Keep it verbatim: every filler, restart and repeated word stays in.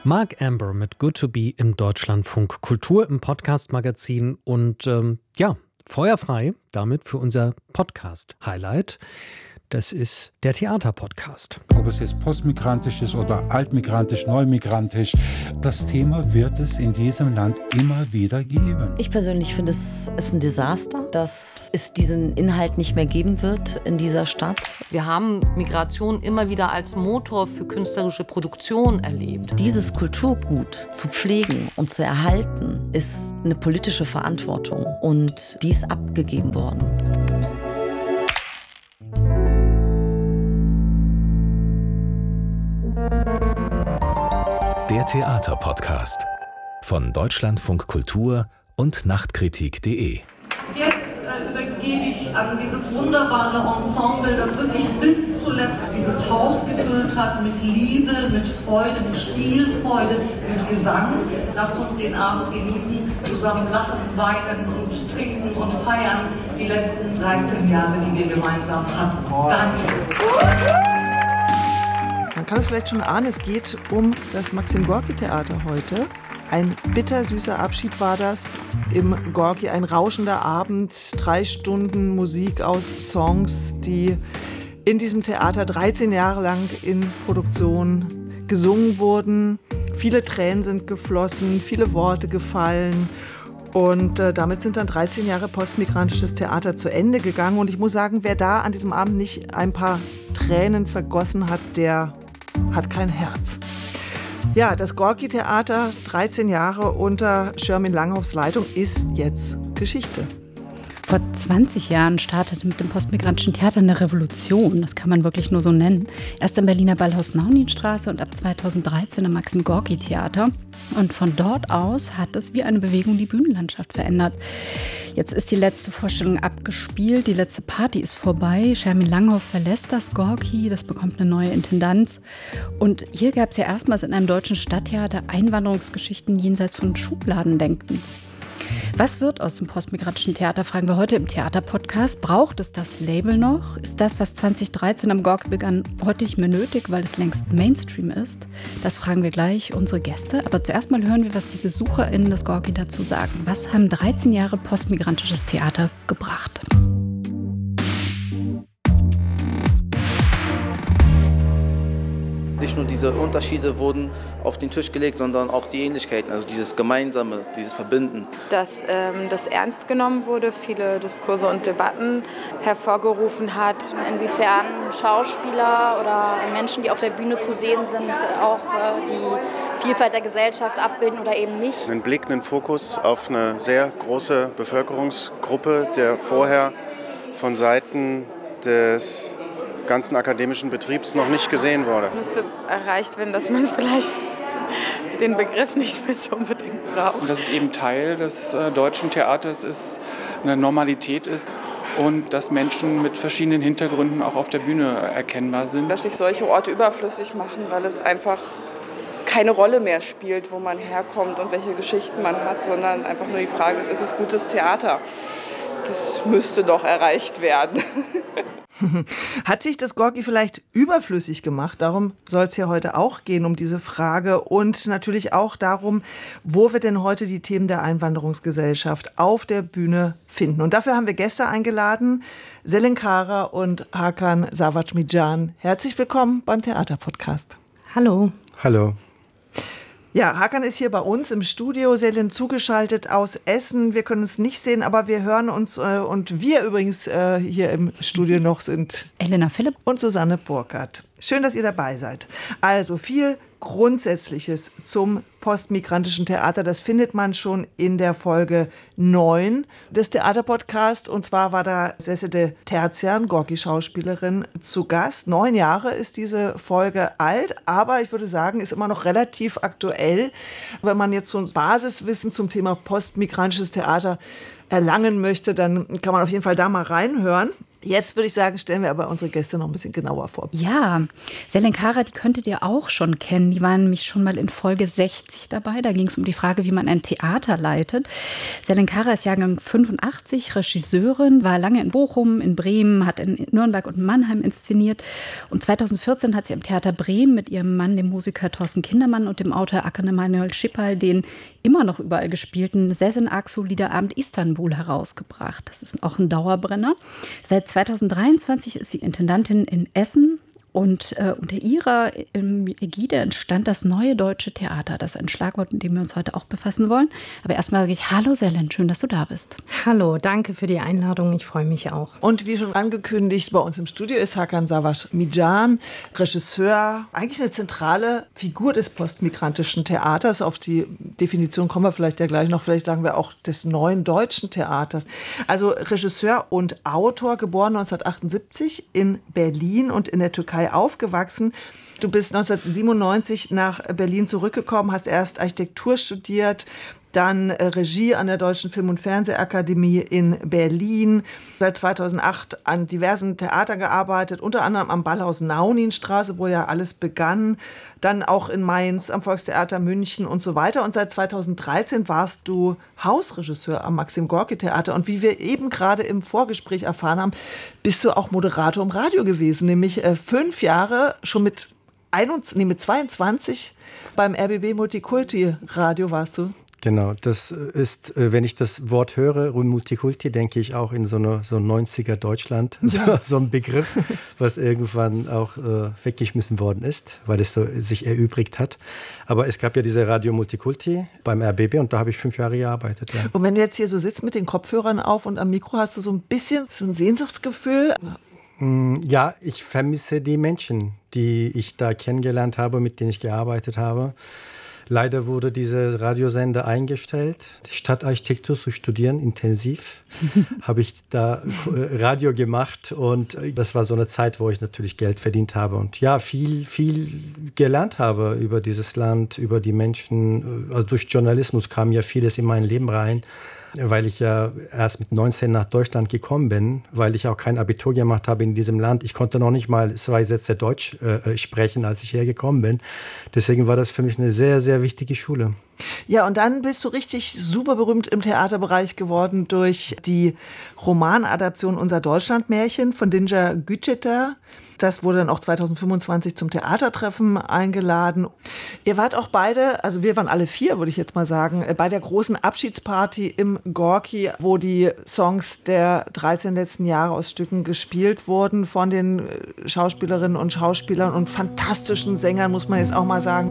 Mark Amber mit Good to Be im Deutschlandfunk Kultur im Podcast-Magazin und ähm, ja, feuerfrei damit für unser Podcast-Highlight. Das ist der Theaterpodcast. Ob es jetzt postmigrantisch ist oder altmigrantisch, neumigrantisch, das Thema wird es in diesem Land immer wieder geben. Ich persönlich finde, es ist ein Desaster, dass es diesen Inhalt nicht mehr geben wird in dieser Stadt. Wir haben Migration immer wieder als Motor für künstlerische Produktion erlebt. Dieses Kulturgut zu pflegen und zu erhalten, ist eine politische Verantwortung und die ist abgegeben worden. Der Theaterpodcast von Deutschlandfunk Kultur und Nachtkritik punkt de. Jetzt äh, übergebe ich an dieses wunderbare Ensemble, das wirklich bis zuletzt dieses Haus gefüllt hat mit Liebe, mit Freude, mit Spielfreude, mit Gesang. Lasst uns den Abend genießen, zusammen lachen, weinen und trinken und feiern die letzten dreizehn Jahre, die wir gemeinsam hatten. Danke. Man kann es vielleicht schon ahnen, es geht um das Maxim-Gorki-Theater heute. Ein bittersüßer Abschied war das im Gorki, ein rauschender Abend, drei Stunden Musik aus Songs, die in diesem Theater dreizehn Jahre lang in Produktion gesungen wurden. Viele Tränen sind geflossen, viele Worte gefallen. Und äh, damit sind dann dreizehn Jahre postmigrantisches Theater zu Ende gegangen. Und ich muss sagen, wer da an diesem Abend nicht ein paar Tränen vergossen hat, der hat kein Herz. Ja, das Gorki-Theater, dreizehn Jahre unter Schirmin Langhoffs Leitung, ist jetzt Geschichte. Vor zwanzig Jahren startete mit dem postmigrantischen Theater eine Revolution, das kann man wirklich nur so nennen. Erst im Berliner Ballhaus-Naunin-Straße und ab zweitausenddreizehn im Maxim-Gorki-Theater. Und von dort aus hat es wie eine Bewegung die Bühnenlandschaft verändert. Jetzt ist die letzte Vorstellung abgespielt, die letzte Party ist vorbei. Schirmin Langhoff verlässt das Gorki, das bekommt eine neue Intendanz. Und hier gab es ja erstmals in einem deutschen Stadttheater Einwanderungsgeschichten jenseits von Schubladendenken. Was wird aus dem postmigrantischen Theater, fragen wir heute im Theaterpodcast. Braucht es das Label noch? Ist das, was zweitausenddreizehn am Gorki begann, heute nicht mehr nötig, weil es längst Mainstream ist? Das fragen wir gleich unsere Gäste. Aber zuerst mal hören wir, was die BesucherInnen des Gorki dazu sagen. Was haben dreizehn Jahre postmigrantisches Theater gebracht? Nicht nur diese Unterschiede wurden auf den Tisch gelegt, sondern auch die Ähnlichkeiten, also dieses Gemeinsame, dieses Verbinden. Dass ähm, das ernst genommen wurde, viele Diskurse und Debatten hervorgerufen hat. Inwiefern Schauspieler oder Menschen, die auf der Bühne zu sehen sind, auch äh, die Vielfalt der Gesellschaft abbilden oder eben nicht. Einen Blick, einen Fokus auf eine sehr große Bevölkerungsgruppe, der vorher von Seiten des ganzen akademischen Betriebs noch nicht gesehen wurde. Es müsste erreicht werden, dass man vielleicht den Begriff nicht mehr so unbedingt braucht. Und dass es eben Teil des äh, deutschen Theaters ist, eine Normalität ist und dass Menschen mit verschiedenen Hintergründen auch auf der Bühne erkennbar sind. Dass sich solche Orte überflüssig machen, weil es einfach keine Rolle mehr spielt, wo man herkommt und welche Geschichten man hat, sondern einfach nur die Frage ist, ist es gutes Theater? Das müsste doch erreicht werden. Hat sich das Gorki vielleicht überflüssig gemacht? Darum soll es ja heute auch gehen, um diese Frage. Und natürlich auch darum, wo wir denn heute die Themen der Einwanderungsgesellschaft auf der Bühne finden. Und dafür haben wir Gäste eingeladen, Selin Kara und Hakan Savacmidjan. Herzlich willkommen beim Theaterpodcast. Hallo. Hallo. Ja, Hakan ist hier bei uns im Studio, Selin zugeschaltet aus Essen. Wir können uns nicht sehen, aber wir hören uns. Äh, und wir übrigens äh, hier im Studio noch sind Elena Philipp und Susanne Burkhardt. Schön, dass ihr dabei seid. Also viel Grundsätzliches zum postmigrantischen Theater, das findet man schon in der Folge neun des Theaterpodcasts. Und zwar war da Sesede Terzian, Gorki-Schauspielerin, zu Gast. Neun Jahre ist diese Folge alt, aber ich würde sagen, ist immer noch relativ aktuell. Wenn man jetzt so ein Basiswissen zum Thema postmigrantisches Theater erlangen möchte, dann kann man auf jeden Fall da mal reinhören. Jetzt würde ich sagen, stellen wir aber unsere Gäste noch ein bisschen genauer vor. Ja, Selenkara, die könntet ihr auch schon kennen. Die waren nämlich schon mal in Folge sechzig dabei. Da ging es um die Frage, wie man ein Theater leitet. Selenkara ist Jahrgang fünfundachtzig, Regisseurin, war lange in Bochum, in Bremen, hat in Nürnberg und Mannheim inszeniert. Und zweitausendvierzehn hat sie am Theater Bremen mit ihrem Mann, dem Musiker Thorsten Kindermann und dem Autor Akan Emanuel Schipal, den immer noch überall gespielten Sezen Aksu Liederabend Istanbul herausgebracht. Das ist auch ein Dauerbrenner. Seit zweitausenddreiundzwanzig ist sie Intendantin in Essen. Und äh, unter ihrer ähm, Ägide entstand das Neue Deutsche Theater. Das ist ein Schlagwort, mit dem wir uns heute auch befassen wollen. Aber erstmal sage ich Hallo Selen, schön, dass du da bist. Hallo, danke für die Einladung, ich freue mich auch. Und wie schon angekündigt, bei uns im Studio ist Hakan Savaş-Mican, Regisseur, eigentlich eine zentrale Figur des postmigrantischen Theaters. Auf die Definition kommen wir vielleicht ja gleich noch, vielleicht sagen wir auch des Neuen Deutschen Theaters. Also Regisseur und Autor, geboren neunzehnhundertachtundsiebzig in Berlin und in der Türkei aufgewachsen. Du bist neunzehnhundertsiebenundneunzig nach Berlin zurückgekommen, hast erst Architektur studiert, dann Regie an der Deutschen Film- und Fernsehakademie in Berlin, seit zweitausendacht an diversen Theatern gearbeitet, unter anderem am Ballhaus-Naunin-Straße, wo ja alles begann, dann auch in Mainz, am Volkstheater München und so weiter. Und seit zweitausenddreizehn warst du Hausregisseur am Maxim-Gorki-Theater. Und wie wir eben gerade im Vorgespräch erfahren haben, bist du auch Moderator im Radio gewesen, nämlich äh, fünf Jahre schon mit, einundzwanzig, nee, mit zweiundzwanzig beim R B B Multikulti-Radio warst du. Genau, das ist, wenn ich das Wort höre, Multikulti, denke ich auch in so eine so neunziger Deutschland, so, so ein Begriff, was irgendwann auch äh, weggeschmissen worden ist, weil es so sich erübrigt hat. Aber es gab ja diese Radio Multikulti beim R B B und da habe ich fünf Jahre gearbeitet. Ja. Und wenn du jetzt hier so sitzt mit den Kopfhörern auf und am Mikro, hast du so ein bisschen so ein Sehnsuchtsgefühl? Ja, ich vermisse die Menschen, die ich da kennengelernt habe, mit denen ich gearbeitet habe. Leider wurde dieser Radiosender eingestellt. Stadtarchitektur zu studieren, intensiv, habe ich da Radio gemacht. Und das war so eine Zeit, wo ich natürlich Geld verdient habe. Und ja, viel, viel gelernt habe über dieses Land, über die Menschen. Also durch Journalismus kam ja vieles in mein Leben rein. Weil ich ja erst mit neunzehn nach Deutschland gekommen bin, weil ich auch kein Abitur gemacht habe in diesem Land. Ich konnte noch nicht mal zwei Sätze Deutsch äh, sprechen, als ich hergekommen bin. Deswegen war das für mich eine sehr, sehr wichtige Schule. Ja, und dann bist du richtig super berühmt im Theaterbereich geworden durch die Romanadaption Unser Deutschlandmärchen von Dinja Güceter. Das wurde dann auch zweitausendfünfundzwanzig zum Theatertreffen eingeladen. Ihr wart auch beide, also wir waren alle vier, würde ich jetzt mal sagen, bei der großen Abschiedsparty im Gorki, wo die Songs der dreizehn letzten Jahre aus Stücken gespielt wurden von den Schauspielerinnen und Schauspielern und fantastischen Sängern, muss man jetzt auch mal sagen.